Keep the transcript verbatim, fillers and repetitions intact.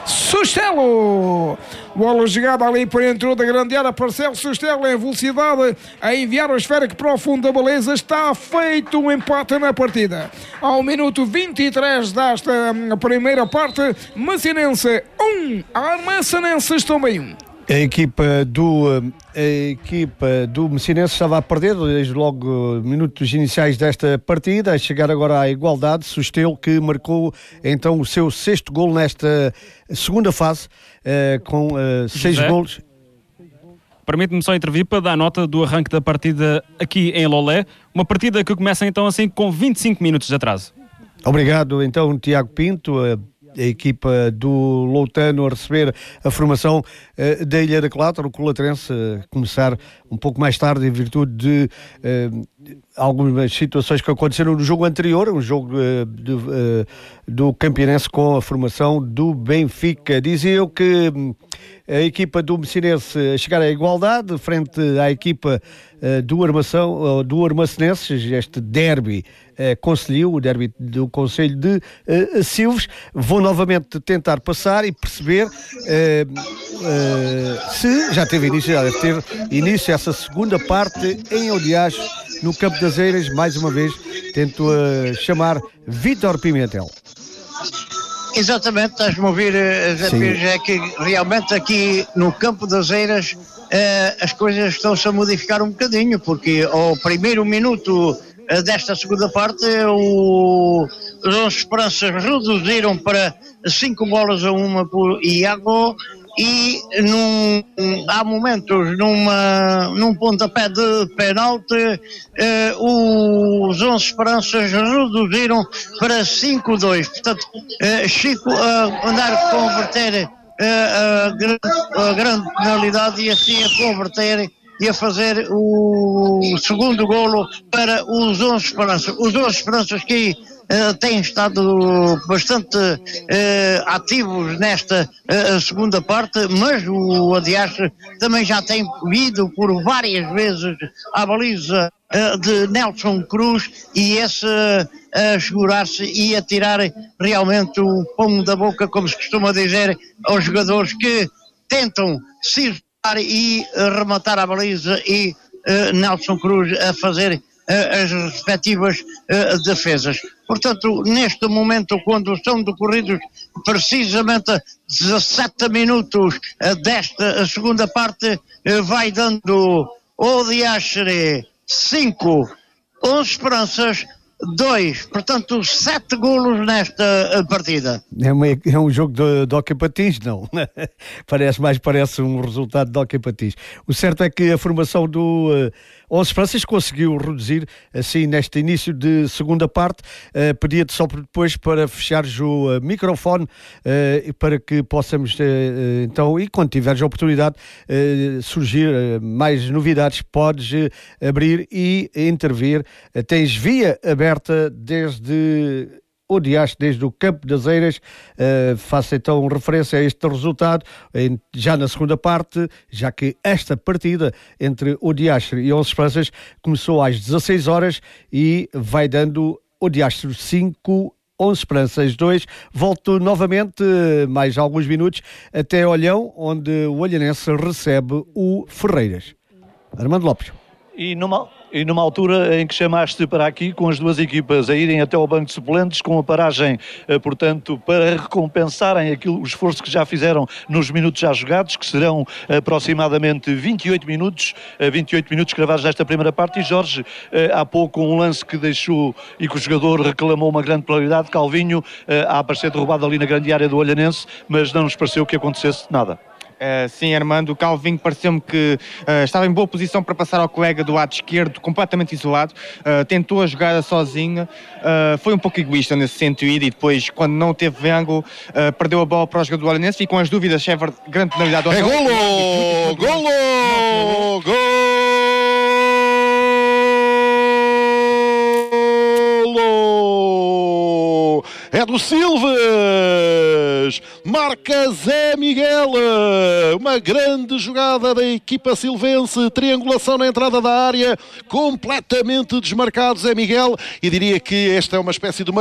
Sustelo. Bola jogada ali por dentro da grande área. Parcelo Sustelo em velocidade a enviar o esférico para o fundo da baliza. Está feito um empate na partida. Ao minuto vinte e três desta primeira parte, Massinense um, Armaçanenses também um. A equipa do, a equipa do Messinense estava a perder desde logo minutos iniciais desta partida, a chegar agora à igualdade. Sustelo, que marcou então o seu sexto golo nesta segunda fase, uh, com uh, seis José, golos. Permite-me só intervir para dar nota do arranque da partida aqui em Lolé, uma partida que começa então assim com vinte e cinco minutos de atraso. Obrigado então, Tiago Pinto. Uh, a equipa do Loutano a receber a formação uh, da Ilha da Colatra, o Colatrense uh, começar um pouco mais tarde em virtude de uh, algumas situações que aconteceram no jogo anterior, um jogo uh, de, uh, do Campinense com a formação do Benfica. Dizia eu que um, a equipa do Messinense a chegar à igualdade frente à equipa uh, do, Armação, uh, do Armacenenses, este derby uh, Conselho, o derby do Conselho de uh, Silves. Vou novamente tentar passar e perceber uh, uh, se já teve início, já deve ter início essa segunda parte em Odiacho, no Campo das Eiras. Mais uma vez tento uh, chamar Vítor Pimentel. Exatamente, estás-me a ouvir, Zé Pires, é que realmente aqui no Campo das Eiras uh, as coisas estão-se a modificar um bocadinho, porque ao primeiro minuto uh, desta segunda parte o, os onze Esperanças reduziram para cinco bolas a uma por Iago, e num, há momentos numa, num pontapé de penalti uh, os onze Esperanças reduziram para cinco a dois. Portanto, uh, Chico a uh, andar a converter uh, a, grande, a grande penalidade e assim a converter e a fazer o segundo golo para os onze Esperanças. Os onze Esperanças que Uh, têm estado bastante uh, ativos nesta uh, segunda parte, mas o Odiacho também já tem ido por várias vezes à baliza uh, de Nelson Cruz, e esse uh, assegurar-se e a tirar realmente o pão da boca, como se costuma dizer, aos jogadores que tentam se isolar e uh, rematar a baliza, e uh, Nelson Cruz a fazer as respectivas uh, defesas. Portanto, neste momento, quando são decorridos precisamente dezassete minutos uh, desta segunda parte, uh, vai dando o Diachere cinco, onze Esperanças dois, portanto sete golos nesta uh, partida. É, uma, é um jogo de, de hóquei patins, não? Parece mais, parece um resultado de hóquei patins. O certo é que a formação do uh, onze Esperanças conseguiu reduzir assim neste início de segunda parte. Uh, Pedia-te só depois para fechares o uh, microfone uh, para que possamos uh, uh, então, e quando tiveres a oportunidade uh, surgir uh, mais novidades, podes uh, abrir e intervir. Uh, tens via aberta desde Odiacho, desde o Campo das Eiras. Uh, faço então referência a este resultado em, já na segunda parte, já que esta partida entre Odiacho e onze Esperanças começou às dezasseis horas e vai dando Odiacho cinco, onze Esperanças dois. Volto novamente mais alguns minutos até Olhão, onde o Olhanense recebe o Ferreiras. Armando Lopes. E numa, e numa altura em que chamaste para aqui, com as duas equipas a irem até ao banco de suplentes, com a paragem, eh, portanto, para recompensarem aquilo, o esforço que já fizeram nos minutos já jogados, que serão aproximadamente vinte e oito minutos, eh, vinte e oito minutos gravados nesta primeira parte. E Jorge, eh, há pouco um lance que deixou e que o jogador reclamou uma grande penalidade, Calvinho, eh, a aparecer derrubado ali na grande área do Olhanense, mas não nos pareceu que acontecesse nada. Uh, sim, Armando, o Calvinho pareceu-me que uh, estava em boa posição para passar ao colega do lado esquerdo, completamente isolado, uh, tentou a jogada sozinho, uh, foi um pouco egoísta nesse sentido, e depois, quando não teve ângulo, uh, perdeu a bola para o jogador do Olhanense, e com as dúvidas se é grande penalidade ou não. É golo! Golo! Golo! É do Silves, marca Zé Miguel, uma grande jogada da equipa silvense, triangulação na entrada da área, completamente desmarcado Zé Miguel, e diria que esta é uma espécie de uma